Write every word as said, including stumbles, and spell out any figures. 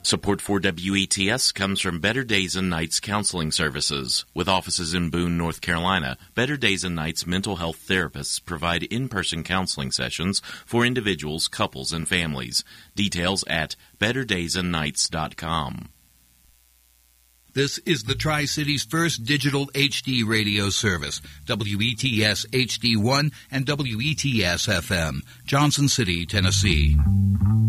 Support for W E T S comes from Better Days and Nights Counseling Services. With offices in Boone, North Carolina, Better Days and Nights mental health therapists provide in-person counseling sessions for individuals, couples, and families. Details at better days and nights dot com. This is the Tri-City's first digital H D radio service, W E T S H D one and W E T S F M, Johnson City, Tennessee.